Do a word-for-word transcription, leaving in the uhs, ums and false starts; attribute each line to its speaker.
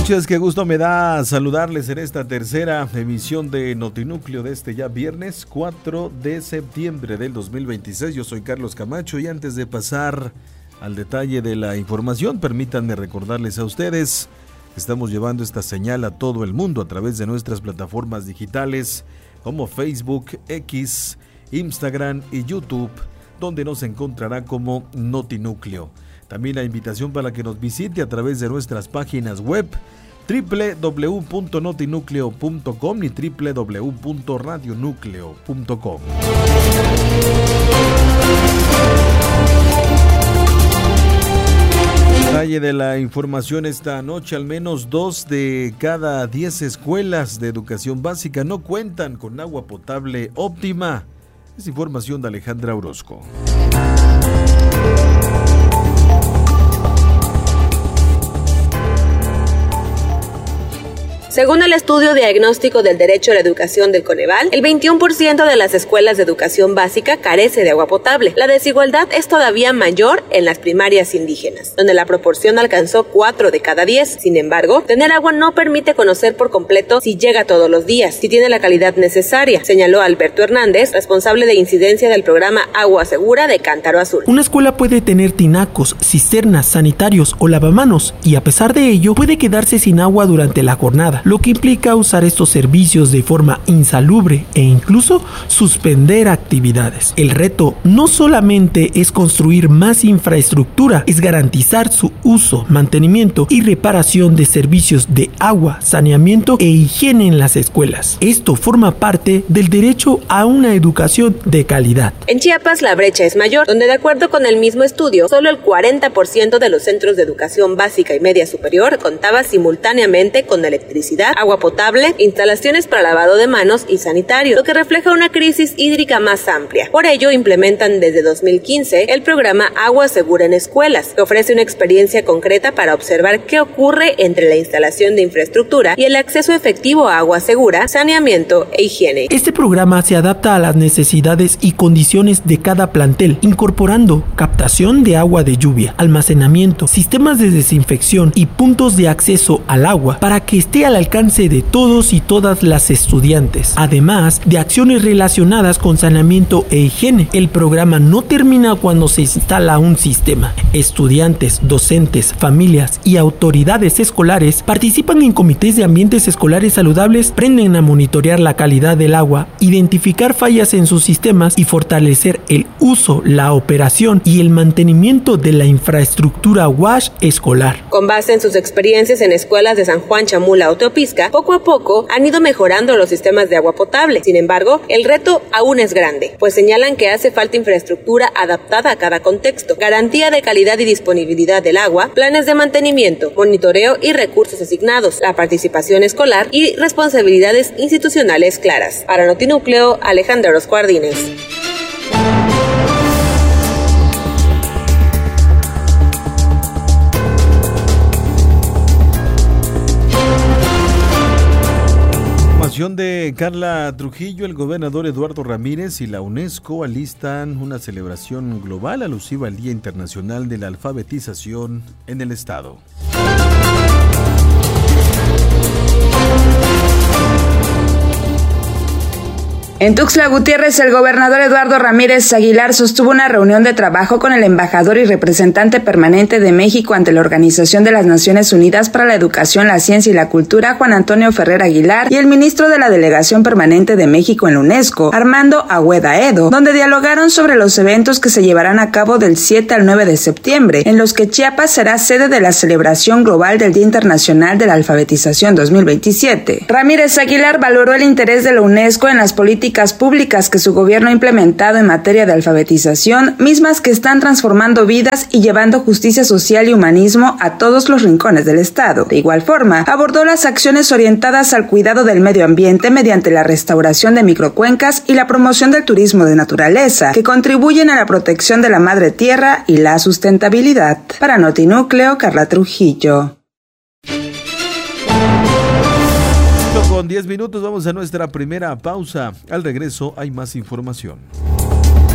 Speaker 1: noches, qué gusto me da saludarles en esta tercera emisión de Notinúcleo de este ya viernes cuatro de septiembre del dos mil veintiséis. Yo soy Carlos Camacho y antes de pasar al detalle de la información, permítanme recordarles a ustedes que estamos llevando esta señal a todo el mundo a través de nuestras plataformas digitales como Facebook, X, Instagram y YouTube, donde nos encontrará como Notinúcleo. También la invitación para que nos visite a través de nuestras páginas web doble u doble u doble u punto notinúcleo punto com y doble u doble u doble u punto radionúcleo punto com. Detalle de la información esta noche: al menos dos de cada diez escuelas de educación básica no cuentan con agua potable óptima. Es información de Alejandra Orozco.
Speaker 2: Según el estudio diagnóstico del derecho a la educación del Coneval, el veintiuno por ciento de las escuelas de educación básica carece de agua potable. La desigualdad es todavía mayor en las primarias indígenas, donde la proporción alcanzó cuatro de cada diez. Sin embargo, tener agua no permite conocer por completo si llega todos los días, si tiene la calidad necesaria, señaló Alberto Hernández, responsable de incidencia del programa Agua Segura de Cántaro Azul.
Speaker 3: Una escuela puede tener tinacos, cisternas, sanitarios o lavamanos, y a pesar de ello puede quedarse sin agua durante la jornada, lo que implica usar estos servicios de forma insalubre e incluso suspender actividades. El reto no solamente es construir más infraestructura, es garantizar su uso, mantenimiento y reparación de servicios de agua, saneamiento e higiene en las escuelas. Esto forma parte del derecho a una educación de calidad.
Speaker 2: En Chiapas la brecha es mayor, donde de acuerdo con el mismo estudio, solo el cuarenta por ciento de los centros de educación básica y media superior contaba simultáneamente con electricidad, agua potable, instalaciones para lavado de manos y sanitario, lo que refleja una crisis hídrica más amplia. Por ello, implementan desde dos mil quince el programa Agua Segura en Escuelas, que ofrece una experiencia concreta para observar qué ocurre entre la instalación de infraestructura y el acceso efectivo a agua segura, saneamiento e higiene.
Speaker 3: Este programa se adapta a las necesidades y condiciones de cada plantel, incorporando captación de agua de lluvia, almacenamiento, sistemas de desinfección y puntos de acceso al agua para que esté al alcance de todos y todas las estudiantes, además de acciones relacionadas con saneamiento e higiene. El programa no termina cuando se instala un sistema. Estudiantes, docentes, familias y autoridades escolares participan en comités de ambientes escolares saludables, aprenden a monitorear la calidad del agua, identificar fallas en sus sistemas y fortalecer el uso, la operación y el mantenimiento de la infraestructura WASH escolar.
Speaker 2: Con base en sus experiencias en escuelas de San Juan Chamula o Teopisca, poco a poco han ido mejorando los sistemas de agua potable. Sin embargo, el reto aún es grande, pues señalan que hace falta infraestructura adaptada a cada contexto, garantía de calidad y disponibilidad del agua, planes de mantenimiento, monitoreo y recursos asignados, la participación escolar y responsabilidades institucionales claras. Para Notinúcleo, Alejandra Orozco Ardínez.
Speaker 1: De Carla Trujillo, el gobernador Eduardo Ramírez y la UNESCO alistan una celebración global alusiva al Día Internacional de la Alfabetización en el Estado.
Speaker 4: En Tuxtla Gutiérrez, el gobernador Eduardo Ramírez Aguilar sostuvo una reunión de trabajo con el embajador y representante permanente de México ante la Organización de las Naciones Unidas para la Educación, la Ciencia y la Cultura, Juan Antonio Ferrer Aguilar, y el ministro de la Delegación Permanente de México en la UNESCO, Armando Agüeda Edo, donde dialogaron sobre los eventos que se llevarán a cabo del siete al nueve de septiembre, en los que Chiapas será sede de la celebración global del Día Internacional de la Alfabetización dos mil veintisiete. Ramírez Aguilar valoró el interés de la UNESCO en las políticas públicas que su gobierno ha implementado en materia de alfabetización, mismas que están transformando vidas y llevando justicia social y humanismo a todos los rincones del Estado. De igual forma, abordó las acciones orientadas al cuidado del medio ambiente mediante la restauración de microcuencas y la promoción del turismo de naturaleza, que contribuyen a la protección de la madre tierra y la sustentabilidad. Para Notinúcleo, Carla Trujillo.
Speaker 1: Con diez minutos vamos a nuestra primera pausa. Al regreso hay más información.